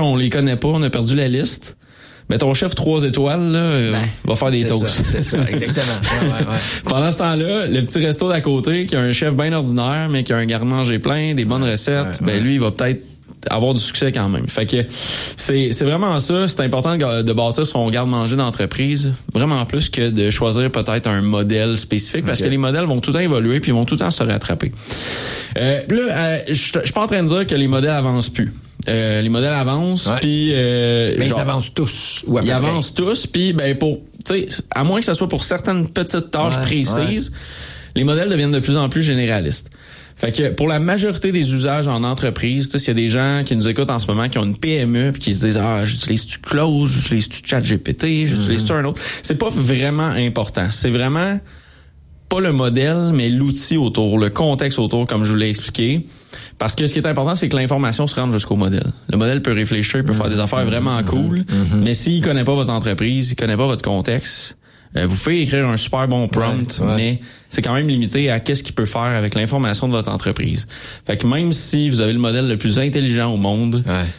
on les connaît pas, on a perdu la liste. Ben, ton chef 3 étoiles, là, va faire des toasts. C'est ça, exactement. Ouais. Pendant ce temps-là, le petit resto d'à côté, qui a un chef bien ordinaire, mais qui a un garde-manger plein, des bonnes recettes, lui, il va peut-être avoir du succès quand même. Fait que c'est vraiment ça. C'est important de bâtir son garde-manger d'entreprise, vraiment plus que de choisir peut-être un modèle spécifique, parce que les modèles vont tout le temps évoluer puis ils vont tout le temps se rattraper. Je suis pas en train de dire que les modèles avancent plus. Les modèles avancent, puis mais ils avancent tous. Ils avancent tous, puis tu sais, à moins que ce soit pour certaines petites tâches précises, les modèles deviennent de plus en plus généralistes. Fait que pour la majorité des usages en entreprise, tu sais, s'il y a des gens qui nous écoutent en ce moment qui ont une PME puis qui se disent j'utilise-tu Close, j'utilise-tu ChatGPT, j'utilise-tu un autre, c'est pas vraiment important. C'est vraiment pas le modèle, mais l'outil autour, le contexte autour, comme je vous l'ai expliqué. Parce que ce qui est important, c'est que l'information se rende jusqu'au modèle. Le modèle peut réfléchir, il peut faire des affaires vraiment cool, mais s'il connaît pas votre entreprise, il connaît pas votre contexte, vous pouvez écrire un super bon prompt, mais c'est quand même limité à qu'est-ce qu'il peut faire avec l'information de votre entreprise. Fait que même si vous avez le modèle le plus intelligent au monde,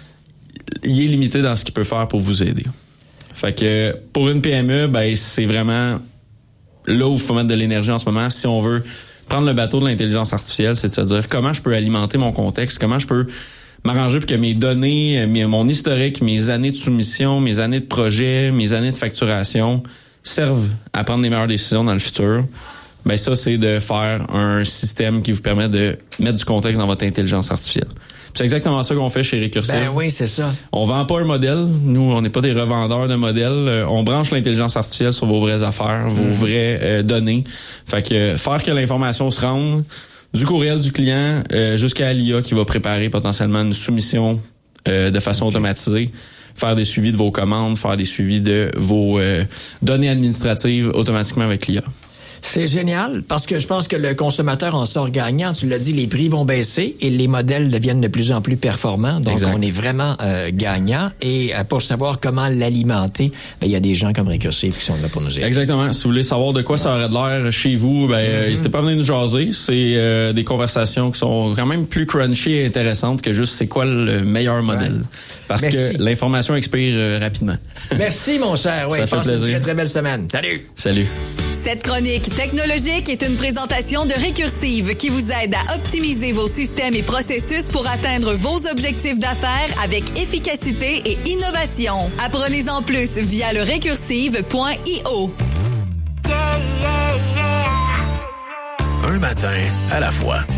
il est limité dans ce qu'il peut faire pour vous aider. Fait que pour une PME, c'est vraiment là où il faut mettre de l'énergie en ce moment. Si on veut prendre le bateau de l'intelligence artificielle, c'est de se dire comment je peux alimenter mon contexte, comment je peux m'arranger pour que mes données, mon historique, mes années de soumission, mes années de projet, mes années de facturation servent à prendre les meilleures décisions dans le futur. Ben ça, c'est de faire un système qui vous permet de mettre du contexte dans votre intelligence artificielle. Puis c'est exactement ça qu'on fait chez Récursive. Ben oui, c'est ça. On vend pas un modèle. Nous, on n'est pas des revendeurs de modèles. On branche l'intelligence artificielle sur vos vraies affaires, vos vraies données. Fait que faire que l'information se rende du courriel du client jusqu'à l'IA qui va préparer potentiellement une soumission de façon automatisée, faire des suivis de vos commandes, faire des suivis de vos données administratives automatiquement avec l'IA. C'est génial parce que je pense que le consommateur en sort gagnant. Tu l'as dit, les prix vont baisser et les modèles deviennent de plus en plus performants. Donc, on est vraiment gagnant. Et pour savoir comment l'alimenter, il y a des gens comme Récursive qui sont là pour nous aider. Exactement. Si vous voulez savoir de quoi ça aurait de l'air chez vous, n'hésitez pas à venir nous jaser. C'est des conversations qui sont quand même plus crunchy et intéressantes que juste c'est quoi le meilleur modèle. Parce que l'information expire rapidement. Merci, mon cher. Ça fait plaisir. Une très, très belle semaine. Salut! Salut! Cette chronique technologique est une présentation de Récursive qui vous aide à optimiser vos systèmes et processus pour atteindre vos objectifs d'affaires avec efficacité et innovation. Apprenez-en plus via le récursive.io. Un matin à la fois.